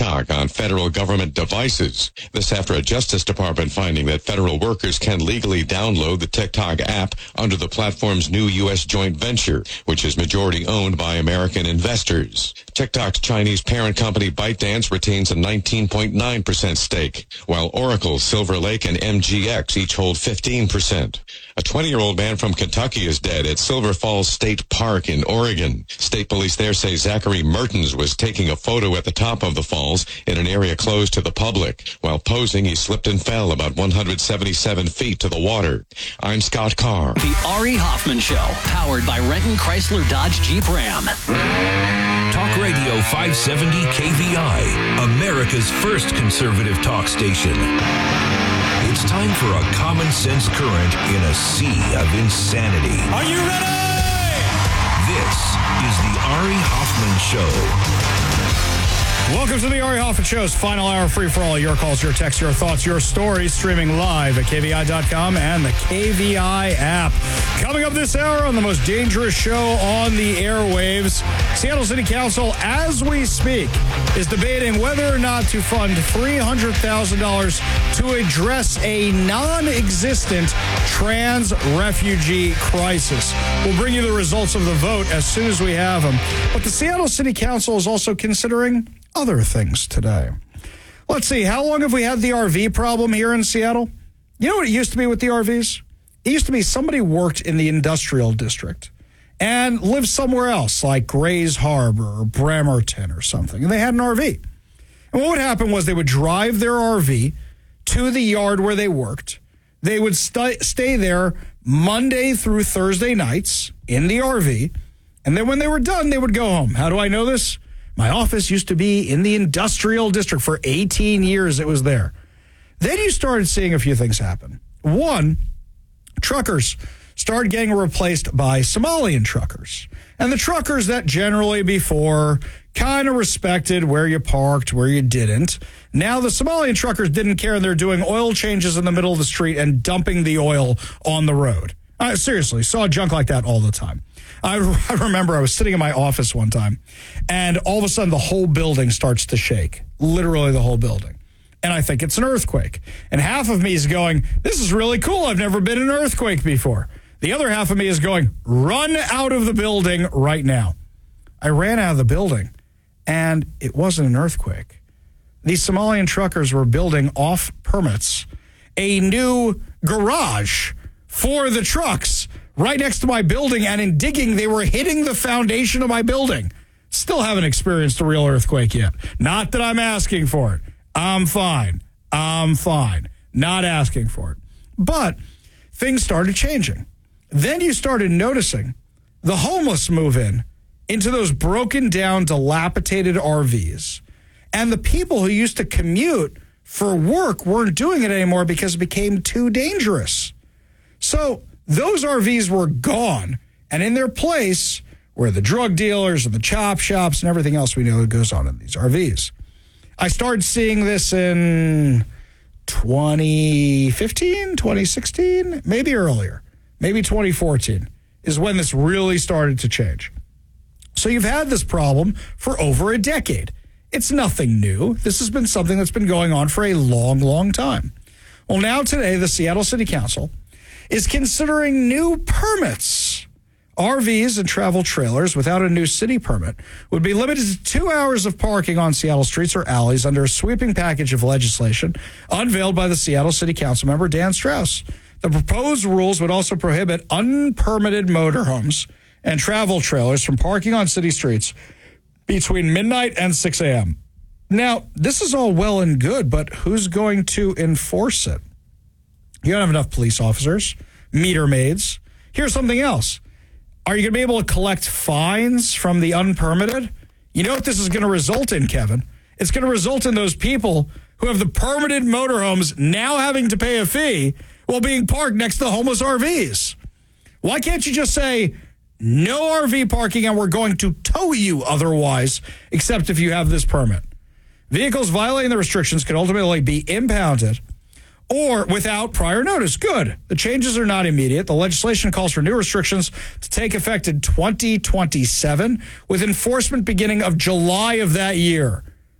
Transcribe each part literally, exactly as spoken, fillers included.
TikTok on federal government devices. This after a Justice Department finding that federal workers can legally download the TikTok app under the platform's new U S joint venture, which is majority owned by American investors. TikTok's Chinese parent company ByteDance retains a nineteen point nine percent stake, while Oracle, Silver Lake, and M G X each hold fifteen percent. A twenty-year-old man from Kentucky is dead at Silver Falls State Park in Oregon. State police there say Zachary Mertens was taking a photo at the top of the falls in an area closed to the public. While posing, he slipped and fell about one hundred seventy-seven feet to the water. I'm Scott Carr. The Ari Hoffman Show, powered by Renton Chrysler Dodge Jeep Ram. Talk Radio five seventy K V I, America's first conservative talk station. It's time for a common sense current in a sea of insanity. Are you ready? This is the Ari Hoffman Show. Welcome to the Ari Hoffman Show's final hour free for all your calls, your texts, your thoughts, your stories, streaming live at K V I dot com and the K V I app. Coming up this hour on the most dangerous show on the airwaves, Seattle City Council, as we speak, is debating whether or not to fund three hundred thousand dollars to address a non-existent trans refugee crisis. We'll bring you the results of the vote as soon as we have them. But the Seattle City Council is also considering other things today. Let's see, how long have we had the R V problem here in Seattle? You know what it used to be with the R Vs? It used to be somebody worked in the industrial district and lived somewhere else, like Grays Harbor or Bremerton or something, and they had an R V. And what would happen was they would drive their R V to the yard where they worked. They would st- stay there Monday through Thursday nights in the R V, and then when they were done, they would go home. How do I know this? My office used to be in the industrial district. For eighteen years, it was there. Then you started seeing a few things happen. One, truckers started getting replaced by Somalian truckers. And the truckers that generally before kind of respected where you parked, where you didn't. Now the Somalian truckers didn't care, and they're doing oil changes in the middle of the street and dumping the oil on the road. I seriously saw junk like that all the time. I, I remember I was sitting in my office one time, and all of a sudden the whole building starts to shake, literally the whole building. And I think it's an earthquake. And half of me is going, this is really cool. I've never been in an earthquake before. The other half of me is going, run out of the building right now. I ran out of the building, and it wasn't an earthquake. These Somalian truckers were building off permits a new garage for the trucks right next to my building, and in digging, they were hitting the foundation of my building. Still haven't experienced a real earthquake yet. Not that I'm asking for it. I'm fine. I'm fine. Not asking for it. But things started changing. Then you started noticing the homeless move in into those broken down, dilapidated R Vs. And the people who used to commute for work weren't doing it anymore because it became too dangerous. So those R Vs were gone, and in their place were the drug dealers and the chop shops and everything else we know that goes on in these R Vs. I started seeing this in twenty fifteen, twenty sixteen, maybe earlier, maybe twenty fourteen is when this really started to change. So you've had this problem for over a decade. It's nothing new. This has been something that's been going on for a long, long time. Well, now today, the Seattle City Council is considering new permits. R Vs and travel trailers without a new city permit would be limited to two hours of parking on Seattle streets or alleys under a sweeping package of legislation unveiled by the Seattle City Council member Dan Strauss. The proposed rules would also prohibit unpermitted motorhomes and travel trailers from parking on city streets between midnight and six a.m. Now, this is all well and good, but who's going to enforce it? You don't have enough police officers, meter maids. Here's something else. Are you going to be able to collect fines from the unpermitted? You know what this is going to result in, Kevin? It's going to result in those people who have the permitted motorhomes now having to pay a fee while being parked next to the homeless R Vs. Why can't you just say, no R V parking, and we're going to tow you otherwise, except if you have this permit? Vehicles violating the restrictions could ultimately be impounded or without prior notice. Good. The changes are not immediate. The legislation calls for new restrictions to take effect in twenty twenty-seven, with enforcement beginning of July of that year.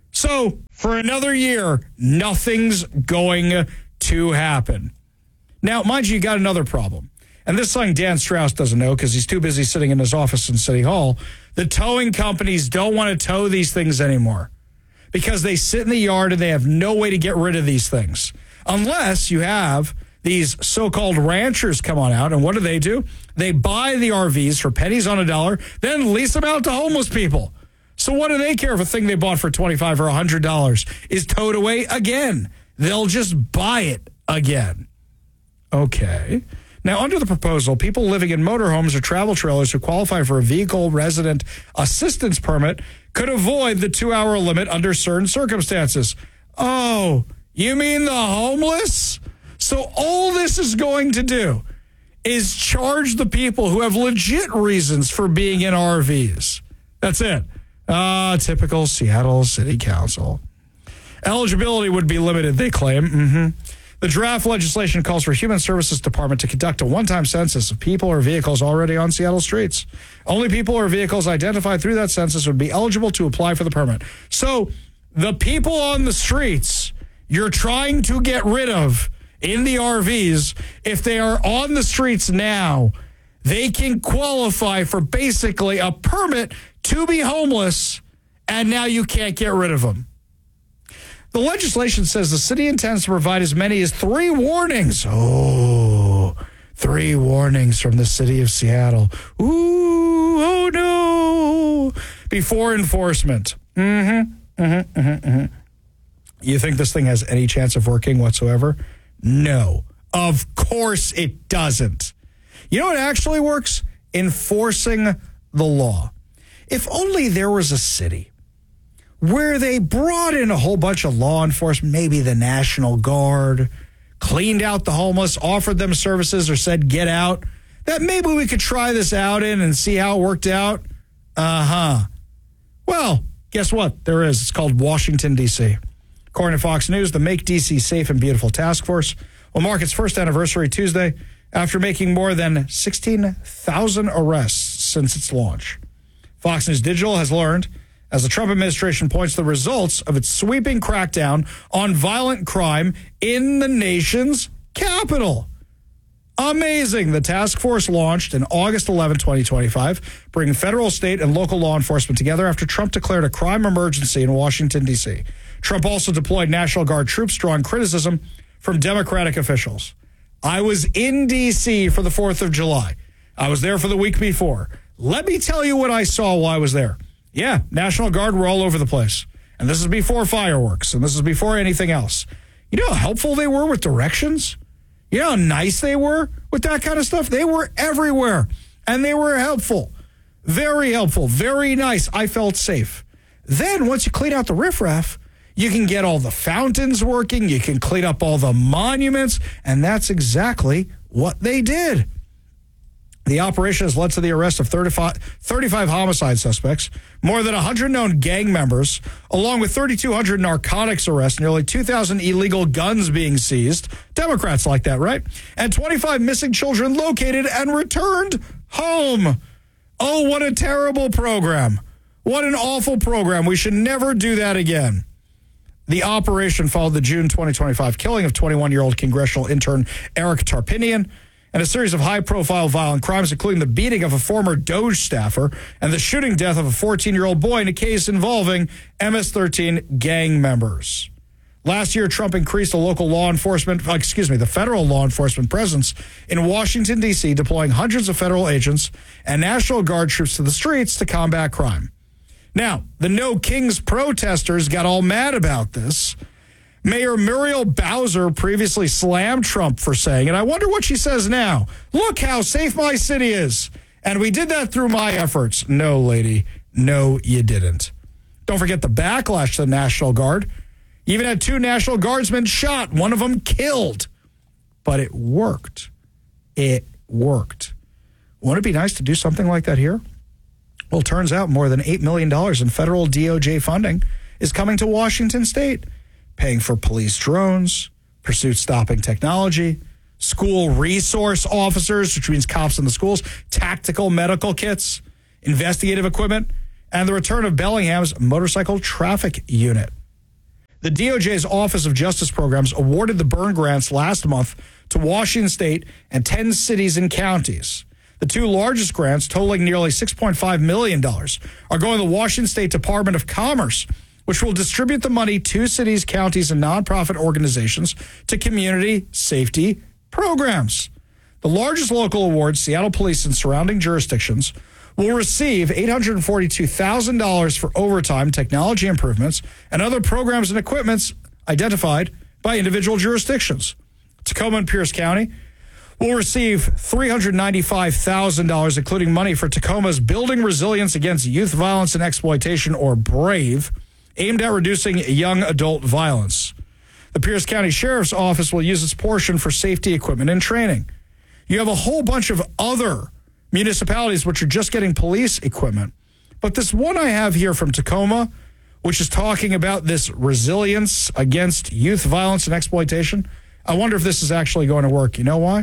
So for another year, nothing's going to happen. Now, mind you, you got another problem. And this is something Dan Strauss doesn't know because he's too busy sitting in his office in City Hall. The towing companies don't want to tow these things anymore because they sit in the yard and they have no way to get rid of these things. Unless you have these so-called ranchers come on out. And what do they do? They buy the R Vs for pennies on a dollar, then lease them out to homeless people. So what do they care if a thing they bought for twenty-five dollars or one hundred dollars is towed away again? They'll just buy it again. Okay. Now, under the proposal, people living in motorhomes or travel trailers who qualify for a vehicle resident assistance permit could avoid the two-hour limit under certain circumstances. Oh, you mean the homeless? So all this is going to do is charge the people who have legit reasons for being in R Vs. That's it. Ah, uh, typical Seattle City Council. Eligibility would be limited, they claim. Mm-hmm. The draft legislation calls for Human Services Department to conduct a one-time census of people or vehicles already on Seattle streets. Only people or vehicles identified through that census would be eligible to apply for the permit. So the people on the streets you're trying to get rid of in the R Vs, if they are on the streets now, they can qualify for basically a permit to be homeless, and now you can't get rid of them. The legislation says the city intends to provide as many as three warnings. Oh, three warnings from the city of Seattle. Ooh, oh no. Before enforcement. Mm-hmm, mm-hmm, mm-hmm, mm-hmm. You think this thing has any chance of working whatsoever? No. Of course it doesn't. You know what actually works? Enforcing the law. If only there was a city where they brought in a whole bunch of law enforcement, maybe the National Guard, cleaned out the homeless, offered them services, or said, get out, that maybe we could try this out in and see how it worked out. Uh-huh. Well, guess what? There is. It's called Washington, D C According to Fox News, the Make D C Safe and Beautiful Task Force will mark its first anniversary Tuesday after making more than sixteen thousand arrests since its launch. Fox News Digital has learned, as the Trump administration points to the results of its sweeping crackdown on violent crime in the nation's capital. Amazing. The task force launched on August eleventh, twenty twenty-five, bringing federal, state, and local law enforcement together after Trump declared a crime emergency in Washington, D C Trump also deployed National Guard troops, drawing criticism from Democratic officials. I was in D C for the fourth of July. I was there for the week before. Let me tell you what I saw while I was there. Yeah, National Guard were all over the place. And this is before fireworks, and this is before anything else. You know how helpful they were with directions? You know how nice they were with that kind of stuff? They were everywhere, and they were helpful. Very helpful, very nice. I felt safe. Then, once you clean out the riffraff, you can get all the fountains working, you can clean up all the monuments, and that's exactly what they did. The operation has led to the arrest of thirty-five, thirty-five homicide suspects, more than one hundred known gang members, along with thirty-two hundred narcotics arrests, nearly two thousand illegal guns being seized. Democrats like that, right? And twenty-five missing children located and returned home. Oh, what a terrible program. What an awful program. We should never do that again. The operation followed the June twenty twenty-five killing of twenty-one-year-old congressional intern Eric Tarpinian, and a series of high-profile violent crimes, including the beating of a former DOJ staffer and the shooting death of a fourteen-year-old boy in a case involving M S thirteen gang members. Last year, Trump increased the local law enforcement, excuse me, the federal law enforcement presence in Washington, D C, deploying hundreds of federal agents and National Guard troops to the streets to combat crime. Now, the No Kings protesters got all mad about this. Mayor Muriel Bowser previously slammed Trump for saying, and I wonder what she says now, look how safe my city is. And we did that through my efforts. No, lady. No, you didn't. Don't forget the backlash to the National Guard. You even had two National Guardsmen shot, one of them killed. But it worked. It worked. Wouldn't it be nice to do something like that here? Well, it turns out more than eight million dollars in federal D O J funding is coming to Washington State, paying for police drones, pursuit stopping technology, school resource officers, which means cops in the schools, tactical medical kits, investigative equipment, and the return of Bellingham's motorcycle traffic unit. The D O J's Office of Justice Programs awarded the burn grants last month to Washington State and ten cities and counties. The two largest grants, totaling nearly six point five million dollars, are going to the Washington State Department of Commerce, which will distribute the money to cities, counties, and nonprofit organizations to community safety programs. The largest local award, Seattle Police and surrounding jurisdictions, will receive eight hundred forty-two thousand dollars for overtime, technology improvements, and other programs and equipments identified by individual jurisdictions. Tacoma and Pierce County will receive three hundred ninety-five thousand dollars, including money for Tacoma's Building Resilience Against Youth Violence and Exploitation, or BRAVE, aimed at reducing young adult violence. The Pierce County Sheriff's Office will use its portion for safety equipment and training. You have a whole bunch of other municipalities which are just getting police equipment. But this one I have here from Tacoma, which is talking about this resilience against youth violence and exploitation, I wonder if this is actually going to work. You know why?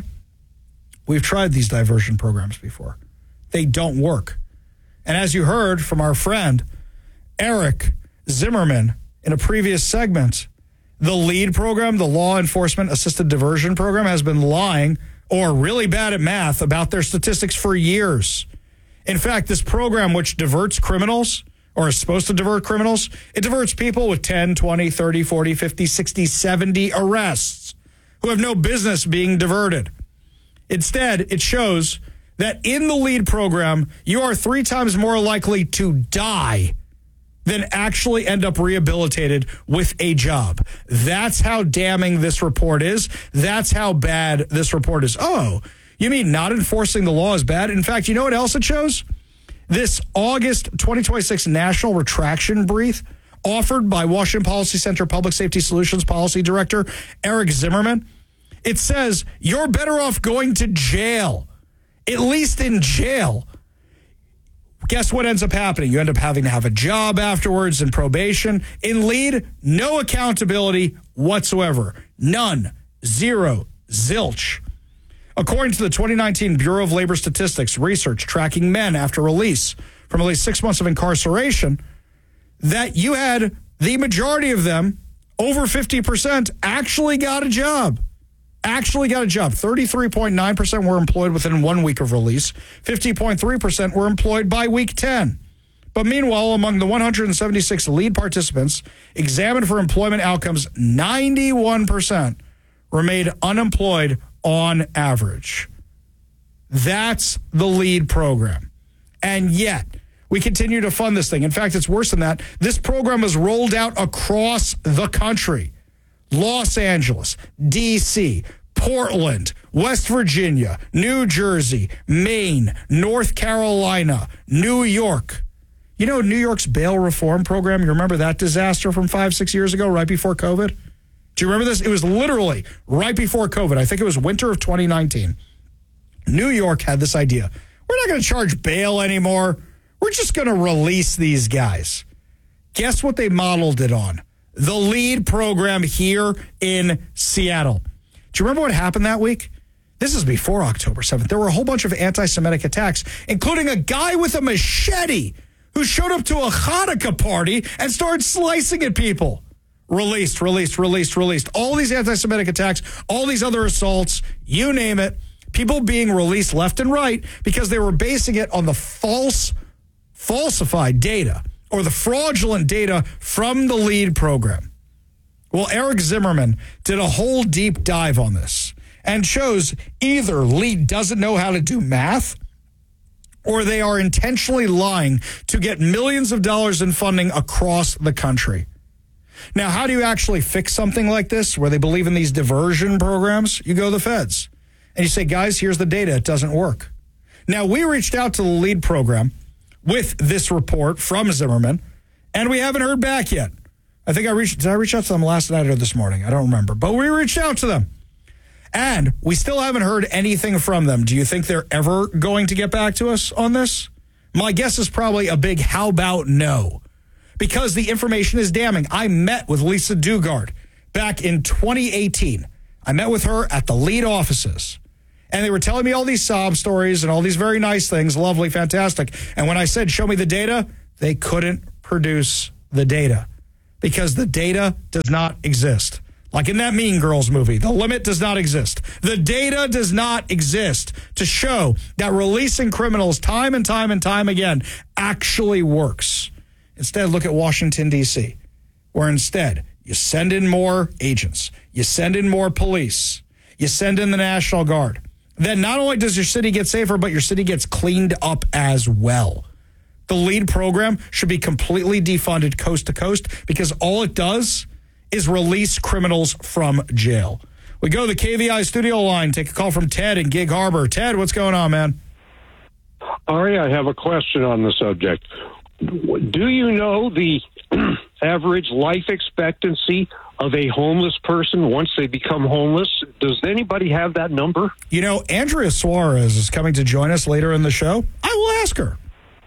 We've tried these diversion programs before. They don't work. And as you heard from our friend, Eric Zimmerman, in a previous segment, the LEAD program, the Law Enforcement Assisted Diversion Program, has been lying or really bad at math about their statistics for years. In fact, this program, which diverts criminals, or is supposed to divert criminals, it diverts people with ten, twenty, thirty, forty, fifty, sixty, seventy arrests who have no business being diverted. Instead, it shows that in the LEAD program, you are three times more likely to die than actually end up rehabilitated with a job. That's how damning this report is. That's how bad this report is. Oh, you mean not enforcing the law is bad? In fact, you know what else it shows? This August twenty twenty-six National Retraction Brief offered by Washington Policy Center Public Safety Solutions Policy Director Eric Zimmerman. It says you're better off going to jail, at least in jail. Guess what ends up happening? You end up having to have a job afterwards and probation. In LEAD, no accountability whatsoever. None. Zero. Zilch. According to the twenty nineteen Bureau of Labor Statistics research tracking men after release from at least six months of incarceration, that you had the majority of them, over fifty percent, actually got a job. Actually got a job. thirty-three point nine percent were employed within one week of release. fifty point three percent were employed by week ten. But meanwhile, among the one hundred seventy-six LEAD participants examined for employment outcomes, ninety-one percent remained unemployed on average. That's the LEAD program. And yet, we continue to fund this thing. In fact, it's worse than that. This program was rolled out across the country. Los Angeles, D C, Portland, West Virginia, New Jersey, Maine, North Carolina, New York. You know New York's bail reform program? You remember that disaster from five, six years ago, right before COVID? Do you remember this? It was literally right before COVID. I think it was winter of twenty nineteen. New York had this idea. We're not going to charge bail anymore. We're just going to release these guys. Guess what they modeled it on? The LEAD program here in Seattle. Do you remember what happened that week? This is before October seventh. There were a whole bunch of anti-Semitic attacks, including a guy with a machete who showed up to a Hanukkah party and started slicing at people. Released, released, released, released. All these anti-Semitic attacks, all these other assaults, you name it, people being released left and right because they were basing it on the false, falsified data or the fraudulent data from the LEAD program. Well, Eric Zimmerman did a whole deep dive on this and shows either LEAD doesn't know how to do math or they are intentionally lying to get millions of dollars in funding across the country. Now, how do you actually fix something like this where they believe in these diversion programs? You go to the feds and you say, guys, here's the data. It doesn't work. Now, we reached out to the LEAD program with this report from Zimmerman, and we haven't heard back yet. I think I reached, did I reach out to them last night or this morning? I don't remember, but we reached out to them. And we still haven't heard anything from them. Do you think they're ever going to get back to us on this? My guess is probably a big how about no, because the information is damning. I met with Lisa Dugard back in twenty eighteen. I met with her at the LEAD offices. And they were telling me all these sob stories and all these very nice things, lovely, fantastic. And when I said, show me the data, they couldn't produce the data because the data does not exist. Like in that Mean Girls movie, the limit does not exist. The data does not exist to show that releasing criminals time and time and time again actually works. Instead, look at Washington, D C, where instead you send in more agents, you send in more police, you send in the National Guard. Then not only does your city get safer, but your city gets cleaned up as well. The LEAD program should be completely defunded coast to coast because all it does is release criminals from jail. We go to the K V I studio line, take a call from Ted in Gig Harbor. Ted, what's going on, man? Ari, I have a question on the subject. Do you know the average life expectancy of a homeless person once they become homeless? Does anybody have that number? You know, Andrea Suarez is coming to join us later in the show. I will ask her.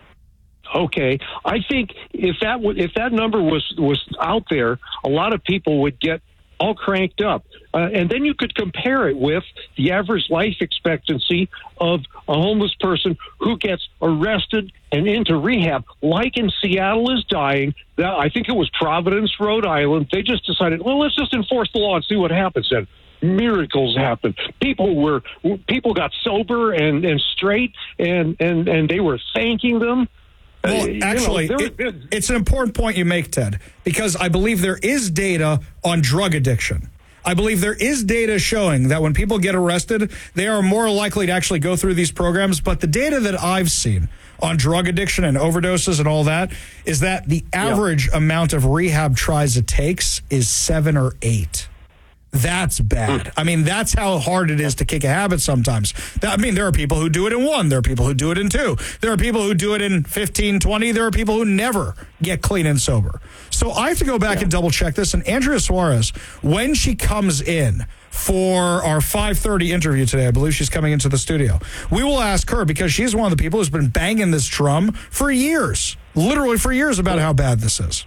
Okay, I think if that w- if that number was, was out there, a lot of people would get all cranked up. Uh, and then you could compare it with the average life expectancy of a homeless person who gets arrested and into rehab, like in Seattle is dying. That, I think it was Providence, Rhode Island. They just decided, well, let's just enforce the law and see what happens then. Miracles happened. People were people got sober and, and straight, and, and, and they were thanking them. Well, actually, you know, it, it's an important point you make, Ted, because I believe there is data on drug addiction. I believe there is data showing that when people get arrested, they are more likely to actually go through these programs. But the data that I've seen on drug addiction and overdoses and all that is that the average yeah. amount of rehab tries it takes is seven or eight. That's bad. I mean, that's how hard it is to kick a habit sometimes. I mean, there are people who do it in one. There are people who do it in two. There are people who do it in fifteen, twenty. There are people who never get clean and sober. So I have to go back yeah. and double check this. And Andrea Suarez, when she comes in for our five thirty interview today, I believe she's coming into the studio, we will ask her because she's one of the people who's been banging this drum for years, literally for years about how bad this is.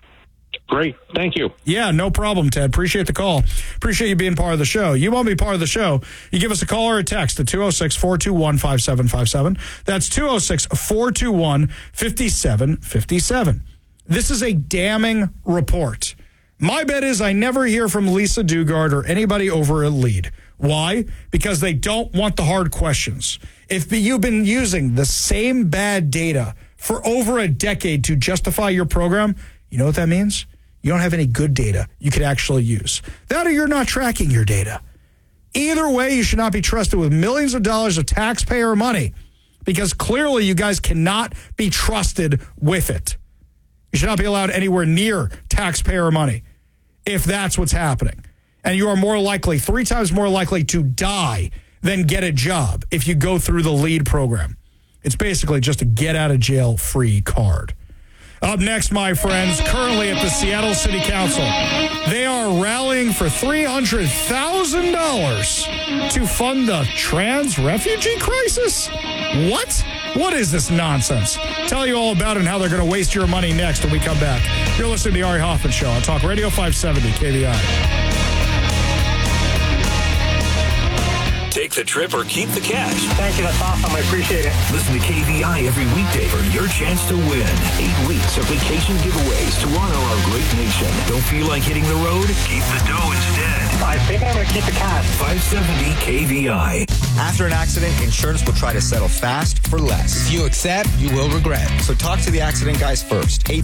Great. Thank you. Yeah, no problem, Ted. Appreciate the call. Appreciate you being part of the show. You want to be part of the show, you give us a call or a text at two oh six, four two one, five seven five seven. That's two oh six, four two one, five seven five seven. This is a damning report. My bet is I never hear from Lisa Dugard or anybody over at LEAD. Why? Because they don't want the hard questions. If you've been using the same bad data for over a decade to justify your program, you know what that means? You don't have any good data you could actually use. That or you're not tracking your data. Either way, you should not be trusted with millions of dollars of taxpayer money because clearly you guys cannot be trusted with it. You should not be allowed anywhere near taxpayer money if that's what's happening. And you are more likely, three times more likely to die than get a job if you go through the LEAD program. It's basically just a get out of jail free card. Up next, my friends, currently at the Seattle City Council, they are rallying for three hundred thousand dollars to fund the trans refugee crisis. What? What is this nonsense? Tell you all about it and how they're going to waste your money next when we come back. You're listening to the Ari Hoffman Show on Talk Radio five seventy K V I. Take the trip or keep the cash. Thank you. That's awesome. I appreciate it. Listen to K V I every weekday for your chance to win. Eight weeks of vacation giveaways to honor our great nation. Don't feel like hitting the road? Keep the dough instead. I think I'm going to keep the cash. five seventy K V I. After an accident, insurance will try to settle fast for less. If you accept, you will regret. So talk to the accident guys first. eight